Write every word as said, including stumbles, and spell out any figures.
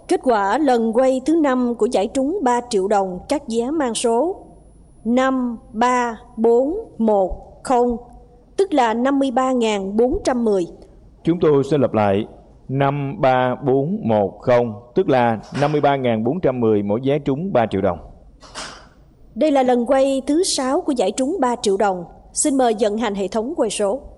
Kết quả lần quay thứ năm của giải trúng ba triệu đồng các vé mang số năm ba bốn một không, tức là năm mươi ba nghìn bốn trăm mười. Chúng tôi sẽ lặp lại: năm ba bốn một không, tức là năm mươi ba nghìn bốn trăm mười mỗi vé trúng ba triệu đồng. Đây là lần quay thứ sáu của giải trúng ba triệu đồng. Xin mời vận hành hệ thống quay số.